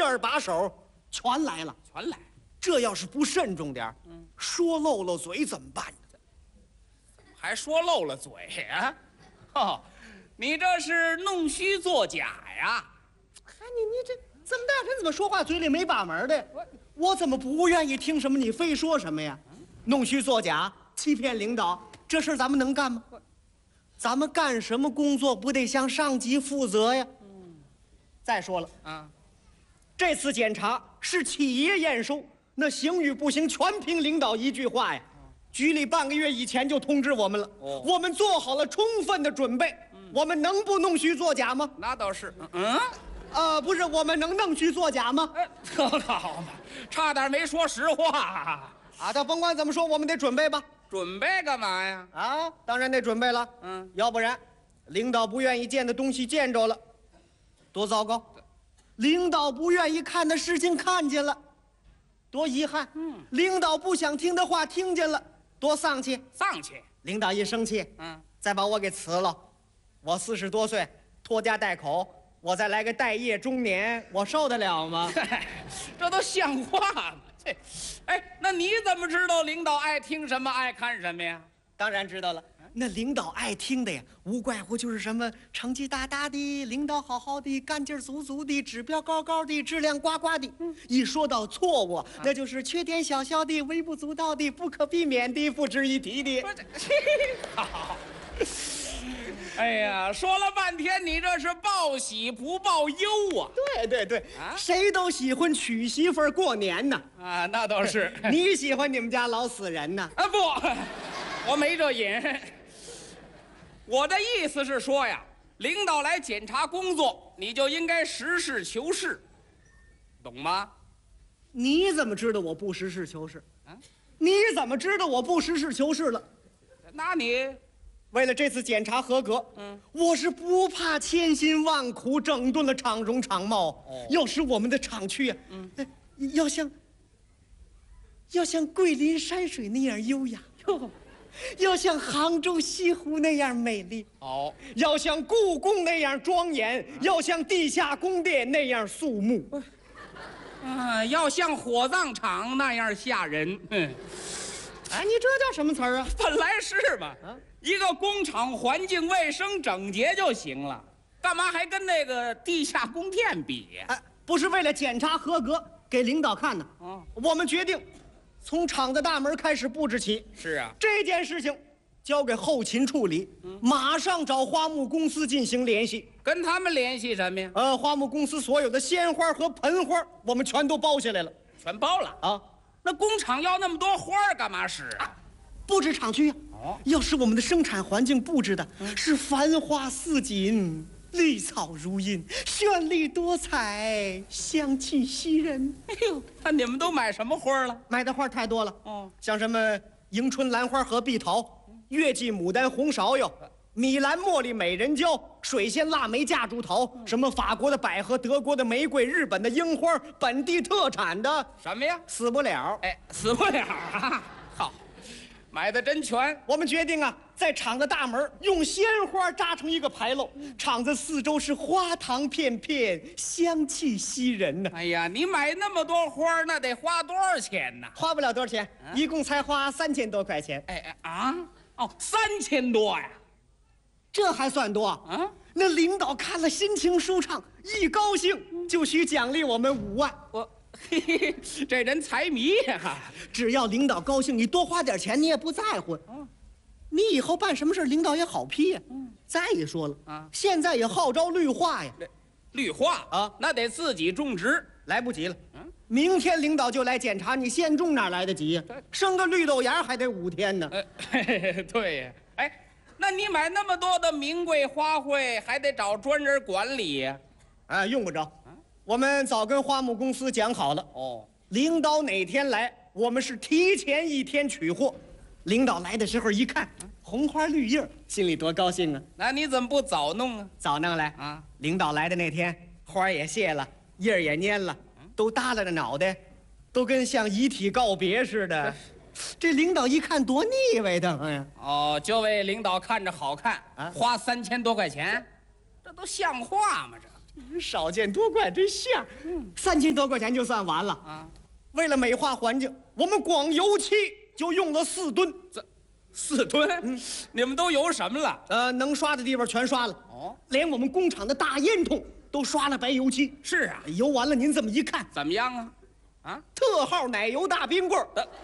二把手全来了， 全来。 这要是不慎重点说漏了嘴怎么办？ 还说漏了嘴呀、哦，你这是弄虚作假呀！ 哎，你这这么大人怎么说话嘴里没把门的？我怎么不愿意听什么你非说什么呀？弄虚作假，欺骗领导，这事儿咱们能干吗？咱们干什么工作不得向上级负责呀？再说了啊， 这次检查是企业验收，那行与不行全凭领导一句话呀。局里半个月以前就通知我们了，我们做好了充分的准备，我们能不弄虚作假吗？ 那倒是。 不是，我们能弄虚作假吗？ 特好嘛，差点没说实话。 啊，他甭管怎么说，我们得准备吧。 准备干嘛呀？ 啊，当然得准备了。要不然，领导不愿意见的东西见着了，多糟糕；领导不愿意看的事情看见了，多遗憾；领导不想听的话听见了，多丧气。 丧气。 领导一生气，再把我给辞了，我40多岁，拖家带口，我再来个待业中年，我受得了吗？ 这都像话吗？这，哎，那你怎么知道领导爱听什么，爱看什么呀？ 当然知道了，那领导爱听的呀，无怪乎就是什么成绩大大的，领导好好的，干劲足足的，指标高高的，质量呱呱的。一说到错误，那就是缺点小小的，微不足道的，不可避免的，不值一提的。 好。哎呀，说了半天，你这是报喜不报忧啊！ 对，谁都喜欢娶媳妇儿过年呢。 啊，那倒是。 你喜欢你们家老死人呢？ 啊不，我没这瘾。我的意思是说呀，领导来检查工作，你就应该实事求是，懂吗？ 你怎么知道我不实事求是？你怎么知道我不实事求是了？ 那你为了这次检查合格，我是不怕千辛万苦整顿了厂容厂貌，要使我们的厂区呀，要像桂林山水那样优雅，要像杭州西湖那样美丽，要像故宫那样庄严，要像地下宫殿那样肃穆， 要像火葬场那样吓人。 哎，你这叫什么词儿啊？ 本来是嘛，一个工厂环境卫生整洁就行了，干嘛还跟那个地下宫殿比呀？ 哎，不是为了检查合格给领导看的。我们决定从厂子大门开始布置起。 是啊， 这件事情交给后勤处理，马上找花木公司进行联系。 跟他们联系什么呀？ 花木公司所有的鲜花和盆花，我们全都包下来了。 全包了啊！ 那工厂要那么多花儿干嘛使啊？ 布置厂区呀。要使我们的生产环境布置的是繁花似锦，绿草如茵，绚丽多彩，香气袭人。 哎呦，那你们都买什么花了？ 买的花太多了。像什么迎春兰花和碧桃，月季牡丹红芍药，米兰茉莉美人蕉，水仙腊梅夹竹桃，什么法国的百合，德国的玫瑰，日本的樱花，本地特产的什么呀？ 死不了。 哎，死不了啊！好，买的真全。 我们决定啊，在厂子大门用鲜花扎成一个牌楼，厂子四周是花堂片片，香气袭人呢。 哎呀，你买那么多花，那得花多少钱呢？ 花不了多少钱，一共才花3000多块钱。 3000多呀！ 这还算多啊？那领导看了心情舒畅，一高兴就许奖励我们5万。 这人财迷呀！ 只要领导高兴，你多花点钱你也不在乎。你以后办什么事领导也好批呀。再一说了现在也号召绿化呀。 绿化啊，那得自己种植， 来不及了。明天领导就来检查，你现种哪来得及呀？生个绿豆芽还得5天呢。 对呀。哎，那你买那么多的名贵花卉，还得找专人管理呀？ 用不着。我们早跟花木公司讲好了。领导哪天来，我们是提前1天取货。领导来的时候一看，红花绿叶，心里多高兴啊！ 那你怎么不早弄啊？ 早弄来啊！领导来的那天，花也谢了，叶也蔫了，都耷拉着脑袋，都跟像遗体告别似的。这领导一看多腻歪的呀！ 就为领导看着好看花3000多块钱，这都像话吗？这少见多怪，这相，3000多块钱就算完了啊。 为了美化环境，我们光油漆就用了4吨。 这4吨，你们都油什么了？ 能刷的地方全刷了。 哦， 连我们工厂的大烟囱都刷了白油漆。 是啊， 油完了，您这么一看， 怎么样啊？啊， 特号奶油大冰棍儿。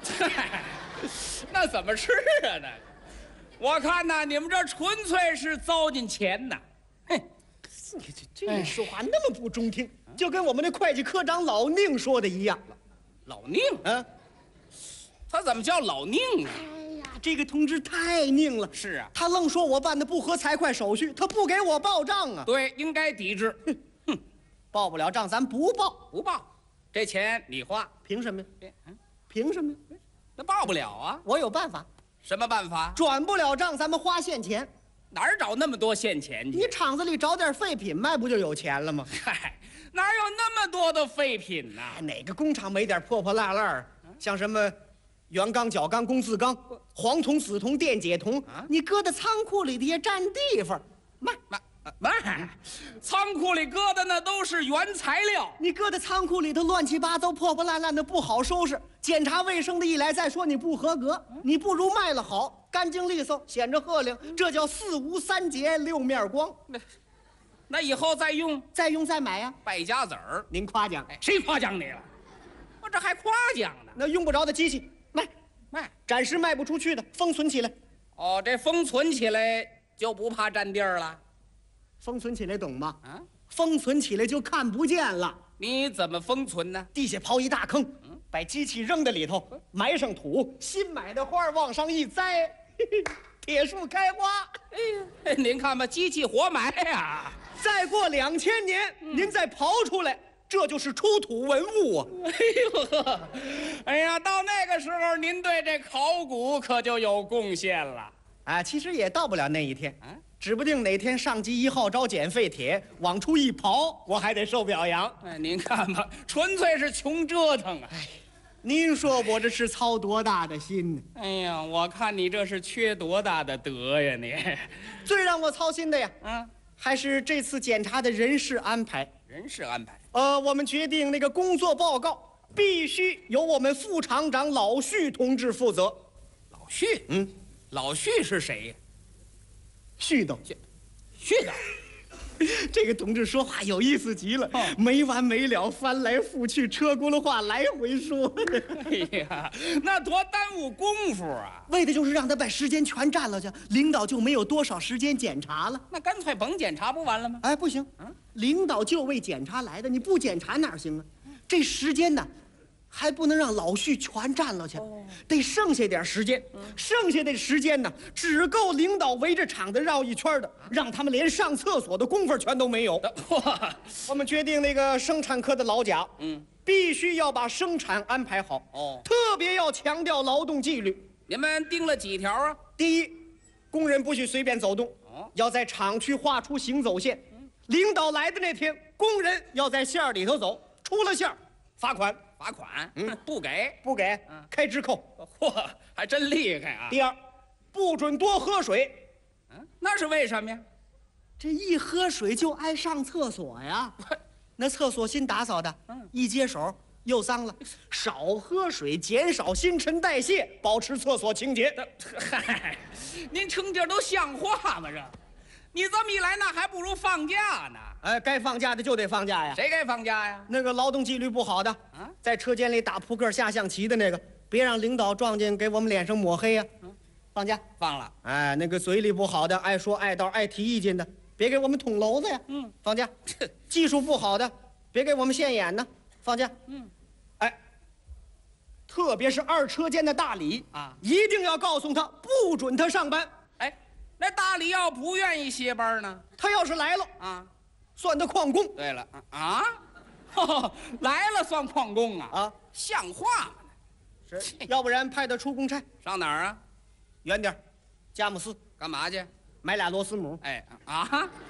那怎么吃啊？那我看呐，你们这纯粹是糟践钱呐！哼， 你这人说话那么不中听，就跟我们那会计科长老宁说的一样。 老宁， 啊， 他怎么叫老宁啊？ 哎呀，这个同志太拧了。 是啊， 他愣说我办的不合财会手续，他不给我报账啊。 对，应该抵制。 报不了账，咱不报。 不报，这钱你花， 凭什么呀？ 嗯， 凭什么呀？ 那报不了啊？ 我有办法， 什么办法？ 转不了账，咱们花现钱。 哪儿找那么多现钱去？ 你厂子里找点废品卖，不就有钱了吗？ 嗨，哪有那么多的废品呐？ 哪个工厂没点破破烂烂？像什么原钢、角钢、工字钢、黄铜、死铜、电解铜，你搁在仓库里的也占地方，卖。 仓库里搁的那都是原材料， 你搁在仓库里头乱七八糟、破破烂烂的，不好收拾。检查卫生的一来，再说你不合格，你不如卖了好，干净利索，显着鹤龄。这叫4无3节6面光。 那以后再用再用再买呀， 败家子儿。 您夸奖。 哎，谁夸奖你了？我这还夸奖呢。 那用不着的机器卖， 卖， 暂时卖不出去的封存起来。 哦，这封存起来就不怕占地儿了。 封存起来懂吗？ 啊， 封存起来就看不见了。 你怎么封存呢？ 地下刨一大坑，把机器扔在里头，埋上土，新买的花往上一栽，铁树开花。 哎呀，您看吧，机器活埋呀。 再过2000年，您再刨出来，这就是出土文物啊！ 哎呦呵，哎呀，到那个时候，您对这考古可就有贡献了。 啊，其实也到不了那一天，指不定哪天上级一号召捡废铁，往出一刨，我还得受表扬。 哎，您看吧，纯粹是穷折腾啊！ 您说我这是操多大的心呢？ 哎呀，我看你这是缺多大的德呀你！ 最让我操心的呀， 啊， 还是这次检查的人事安排。 人事安排， 我们决定那个工作报告必须由我们副厂长老徐同志负责。 老徐，老徐是谁呀？ 絮叨， 絮叨。 这个同志说话有意思极了，没完没了，翻来覆去，车轱辘话来回说。 哎呀，那多耽误功夫啊！ 为的就是让他把时间全占了去，领导就没有多少时间检查了。 那干脆甭检查不完了吗？ 哎，不行，领导就为检查来的，你不检查哪行啊？这时间呢，还不能让老徐全占了去，得剩下点时间。剩下的时间呢，只够领导围着厂子绕一圈的，让他们连上厕所的功夫全都没有。我们决定那个生产科的老贾，必须要把生产安排好。特别要强调劳动纪律。 你们定了几条啊？ 第一，工人不许随便走动，要在厂区画出行走线。领导来的那天，工人要在线里头走，出了线罚款。 罚款？不给， 不给，开支扣。 嚯，还真厉害啊！ 第二，不准多喝水。 那是为什么呀？ 这一喝水就爱上厕所呀。那厕所新打扫的，一接手又脏了。少喝水，减少新陈代谢，保持厕所清洁。 嗨，您听这都像话吗？这，你这么一来，那还不如放假呢。 哎，该放假的就得放假呀。 谁该放假呀？ 那个劳动纪律不好的，在车间里打扑克、下象棋的那个，别让领导撞见，给我们脸上抹黑呀。放假放了。 哎，那个嘴里不好的，爱说爱道、爱提意见的，别给我们捅娄子呀。放假。技术不好的，别给我们现眼呢。放假。哎，特别是二车间的大李啊， 一定要告诉他，不准他上班。 哎，那大李要不愿意歇班呢？ 他要是来了啊， 算他旷工。 对了啊，来了算旷工啊？像话吗？ 是，要不然派他出公差。 上哪儿啊？ 远点，佳木斯干嘛去？ 买俩螺丝母。 哎啊，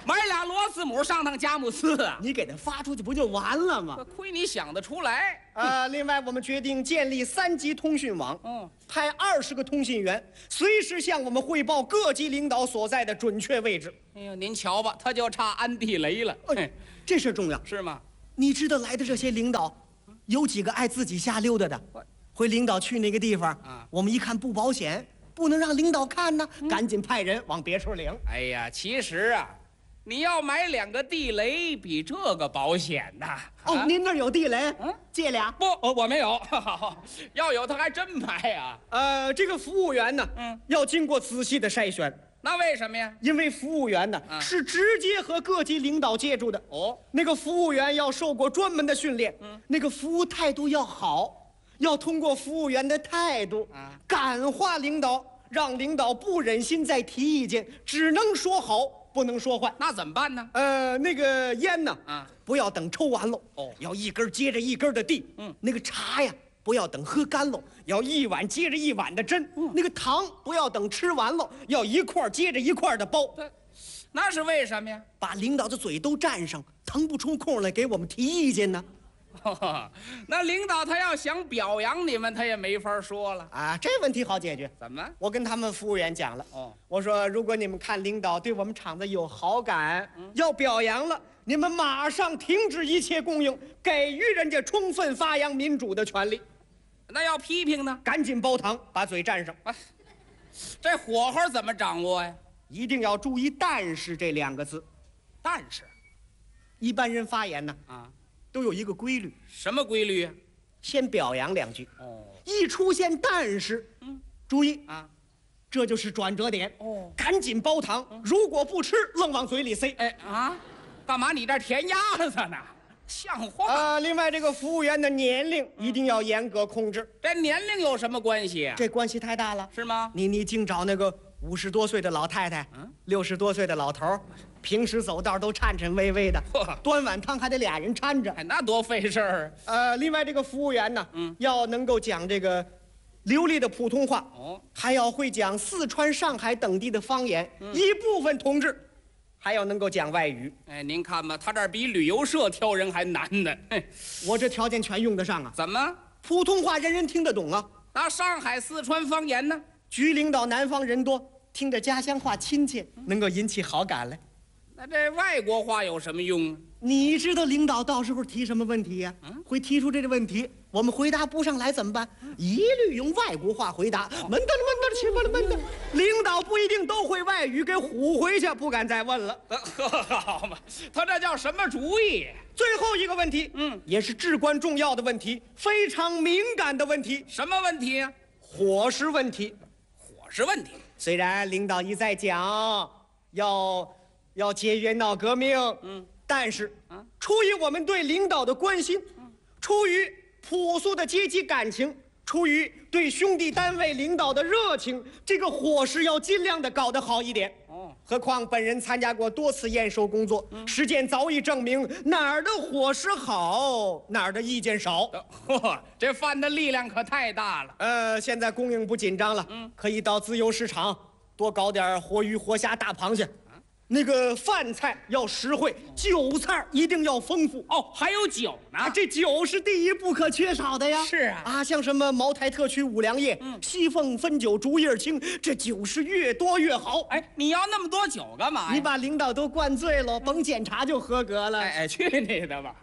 买俩螺丝母上趟佳木斯啊！ 你给他发出去不就完了吗？ 亏你想得出来。 另外我们决定建立3级通讯网，派20个通信员，随时向我们汇报各级领导所在的准确位置。 哎呦，您瞧吧，他就差安地雷了。 这事重要， 是吗？ 你知道来的这些领导，有几个爱自己瞎溜达的？回领导去那个地方，我们一看不保险，不能让领导看呢，赶紧派人往别处领。 哎呀，其实啊，你要买2个地雷比这个保险呐。 您那儿有地雷？借俩？ 不，我没有。要有他还真买呀。 这个服务员呢，要经过仔细的筛选。 那为什么呀？ 因为服务员呢是直接和各级领导接触的。那个服务员要受过专门的训练，那个服务态度要好，要通过服务员的态度感化领导，让领导不忍心再提意见，只能说好，不能说坏。 那怎么办呢？ 那个烟呢，不要等抽完了，要一根接着一根的递。那个茶呀，不要等喝干了，要一碗接着一碗的斟。那个糖不要等吃完了，要一块接着一块的包。 那是为什么呀？ 把领导的嘴都占上，腾不出空来给我们提意见呢。 那领导他要想表扬你们，他也没法说了。 这问题好解决。 怎么？ 我跟他们服务员讲了。我说如果你们看领导对我们厂子有好感，要表扬了，你们马上停止一切供应，给予人家充分发扬民主的权利。 那要批评呢？ 赶紧煲汤，把嘴占上。 这火候怎么掌握呀？ 一定要注意"但是"这2个字。 但是， 一般人发言呢，都有一个规律。 什么规律啊？ 先表扬2句。一出现"但是"，注意这就是转折点。赶紧煲汤，如果不吃，愣往嘴里塞。 干嘛你这填鸭子呢？像话。 另外这个服务员的年龄一定要严格控制。 这年龄有什么关系啊？ 这关系太大了， 是吗？ 你净找那个50多岁的老太太，60多岁的老头，平时走道都颤颤巍巍的，端碗汤还得俩人搀着， 那多费事儿。 另外这个服务员呢，要能够讲这个流利的普通话，还要会讲四川、上海等地的方言，一部分同志还要能够讲外语。 您看吧，他这儿比旅游社挑人还难呢。 我这条件全用得上啊。 怎么？ 普通话人人听得懂啊。 那上海、四川方言呢？ 局领导南方人多，听着家乡话亲切，能够引起好感来。 那这外国话有什么用啊？ 你知道领导到时候提什么问题呀？会提出这个问题，我们回答不上来怎么办？一律用外国话回答。闷的起吧了闷的。领导不一定都会外语，给唬回去，不敢再问了。 好嘛，他这叫什么主意？ 最后一个问题，也是至关重要的问题，非常敏感的问题。 什么问题呀？ 伙食问题。 伙食问题。 虽然领导一再讲要节约闹革命，但是出于我们对领导的关心，出于朴素的阶级感情，出于对兄弟单位领导的热情，这个伙食要尽量的搞得好一点。何况本人参加过多次验收工作，实践早已证明哪儿的伙食好，哪儿的意见少。 这饭的力量可太大了。 现在供应不紧张了，可以到自由市场多搞点活鱼、活虾、大螃蟹。那个饭菜要实惠，酒菜一定要丰富。 还有酒呢？ 这酒是第一不可缺少的呀。 是像什么茅台特曲五粮液、西凤汾酒、竹叶青，这酒是越多越好。 你要那么多酒干嘛呀？ 你把领导都灌醉了，甭检查就合格了。 去你的吧！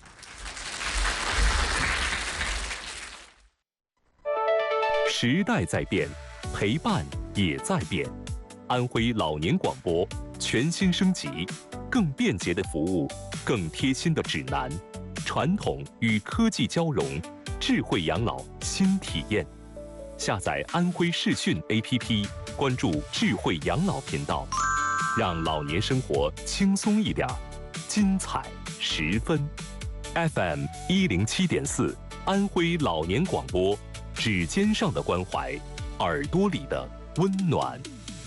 时代在变，陪伴也在变。安徽老年广播全新升级，更便捷的服务，更贴心的指南，传统与科技交融，智慧养老新体验。下载安徽视讯 APP， 关注智慧养老频道，让老年生活轻松一点，精彩十分。FM 107.4，安徽老年广播，指尖上的关怀，耳朵里的温暖。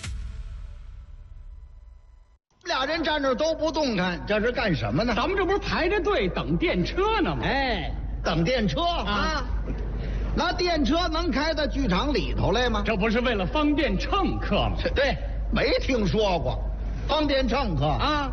俩人站这都不动弹，这是干什么呢？ 咱们这不是排着队等电车呢吗？ 等电车啊！那电车能开到剧场里头来吗？ 这不是为了方便乘客吗？ 对，没听说过，方便乘客啊！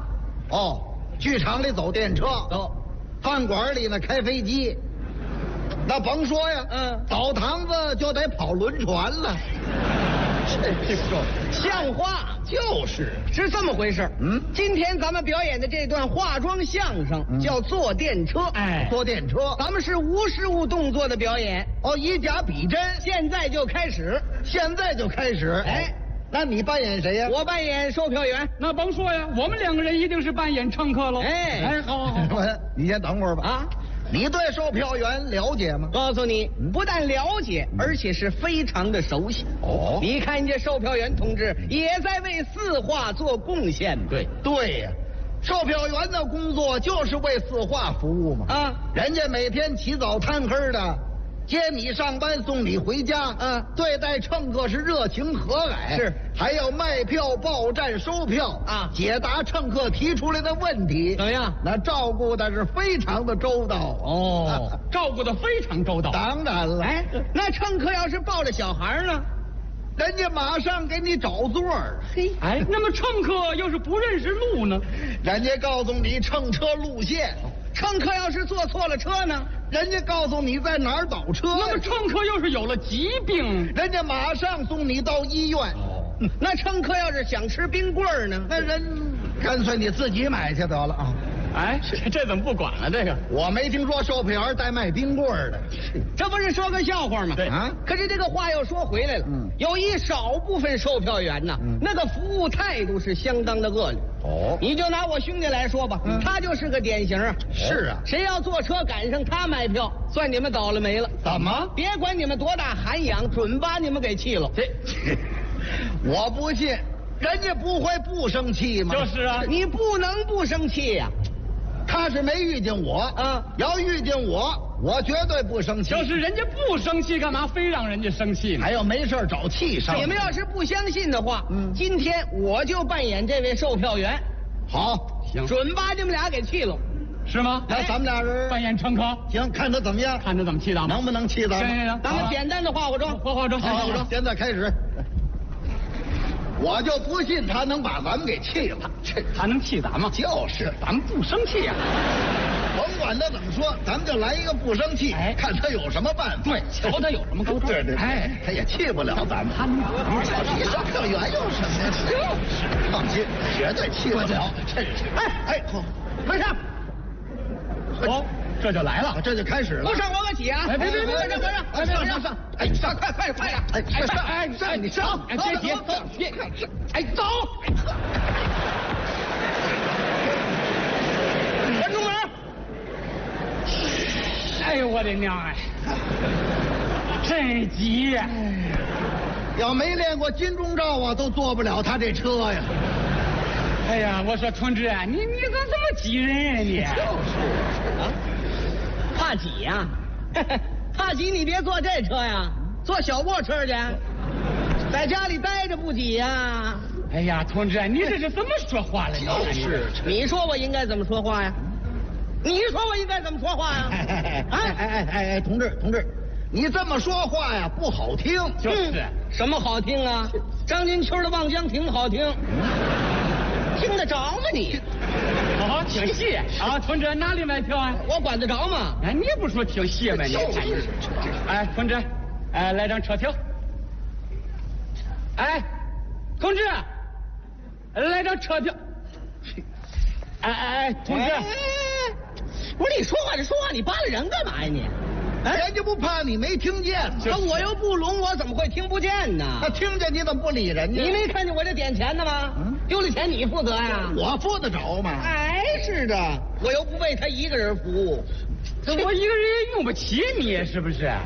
哦，剧场里走电车， 走， 饭馆里呢开飞机，那甭说呀，澡堂子就得跑轮船了。这说像话。 就是是这么回事。今天咱们表演的这段化妆相声叫坐电车。 哎， 坐电车， 咱们是无实物动作的表演。 哦，以假比真， 现在就开始。 现在就开始。 哎， 那你扮演谁呀？ 我扮演售票员。 那甭说呀，我们2个人一定是扮演乘客喽。 哎， 好。 你先等会儿吧。 啊， 你对售票员了解吗？ 告诉你，不但了解，而且是非常的熟悉。 哦， 你看这售票员同志也在为四化做贡献。 对呀，售票员的工作就是为四化服务嘛。 啊， 人家每天起早贪黑的，接你上班送你回家。对待乘客是热情和蔼， 是还要卖票报站收票啊， 解答乘客提出来的问题。 怎么样？ 那照顾的是非常的周到。 哦，照顾的非常周到。 当然了。 哎，那乘客要是抱着小孩呢？ 人家马上给你找座儿。 嘿， 哎，那么乘客要是不认识路呢？ 人家告诉你乘车路线。 乘客要是坐错了车呢？ 人家告诉你在哪儿倒车。 那么乘客要是有了疾病， 人家马上送你到医院。 那乘客要是想吃冰棍儿呢？ 那人干脆你自己买去得了啊。 哎，这怎么不管了？这个我没听说售票员带卖冰棍儿的。 这不是说个笑话吗？ 对啊。 可是这个话又说回来了，有一少部分售票员呢，那个服务态度是相当的恶劣。 哦， 你就拿我兄弟来说吧，他就是个典型啊。 是啊。 谁要坐车赶上他卖票，算你们倒了霉了。 怎么？ 别管你们多大涵养，准把你们给气了。 我不信，人家不会不生气吗？ 就是啊， 你不能不生气呀。 他是没遇见我啊， 要遇见我绝对不生气。 就是人家不生气，干嘛非让人家生气呢？ 还要没事找气上。 你们要是不相信的话，今天我就扮演这位售票员。 好， 行， 准把你们俩给气了。 是吗？ 来，咱们俩人扮演乘客。 行，看他怎么样， 看他怎么气咱们， 能不能气咱们？ 行， 咱们简单的化化妆， 化妆， 好，现在开始。我就不信他能把咱们给气了。 他能气咱们？ 就是， 咱们不生气呀。 甭管他怎么说，咱们就来一个不生气，看他有什么办法。 对，瞧他有什么高招。 对，哎，他也气不了咱们。你售票员有什么呀？就是放心，绝对气不了。真是。哎，快上！ 哦，这就来了， 这就开始了。 不上我可起啊！ 别上！哎，上，快点！哎，上！你上！ 哎，别急，别，哎，走！ 关住门！ 哎呦，我的娘哎！真急呀！ 要没练过金钟罩啊，都坐不了他这车呀。 哎呀，我说同志啊，你怎么这么挤人啊你？ 就是啊，怕挤呀？怕挤你别坐这车呀，坐小卧车去，在家里待着不挤呀。 哎呀，同志，你这是怎么说话了？ 你说我应该怎么说话呀？你说我应该怎么说话呀？ 哎，同志，你这么说话呀不好听。 就是， 什么好听啊？张金秋的《望江亭》好听。听得着吗你？ 好听戏啊，同志哪里买票啊？ 我管得着吗？ 哎，你不说听戏吗？你哎，同志，哎，来张车票。哎，同志，来张车票。哎，同志， 不是你说话就说话，你扒拉人干嘛呀你？ 人家不怕你没听见吗？ 那我又不聋，我怎么会听不见呢？ 那听见你怎么不理人家？ 你没看见我这点钱的吗？丢了钱你负责呀？ 我负得着吗？ 哎，是的，我又不为他一个人服务， 我一个人也用不起你，是不是？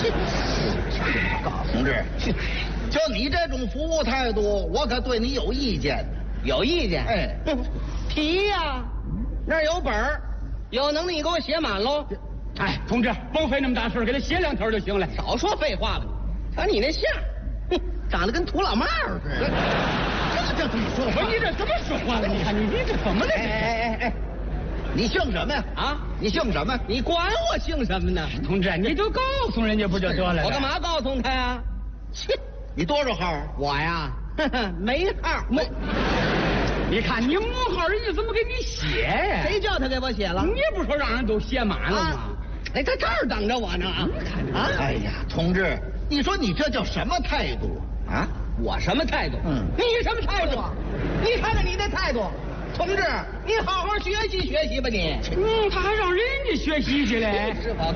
同志，就你这种服务态度，我可对你有意见。 有意见？ 哎， 提呀，那儿有本儿，有能耐你给我写满喽。 哎，同志，甭费那么大事，给他写2条就行了。 少说废话吧，瞧你那相，长得跟土老帽似的。 这怎么说话？ 你这怎么说话了？你看你这怎么了？ 哎，你姓什么呀？ 啊， 你姓什么？ 你管我姓什么呢？ 同志，你就告诉人家不就得了？ 我干嘛告诉他呀？ 切，你多少号？ 我呀，没号。 你看你母号人家怎么给你写呀？ 谁叫他给我写了？ 你不说让人都写满了吗？ 哎，他这儿等着我呢啊！啊！哎呀，同志，你说你这叫什么态度啊？ 我什么态度？你什么态度？ 你看看你的态度，同志，你好好学习学习吧你。 他还让人家学习去嘞。 是吧？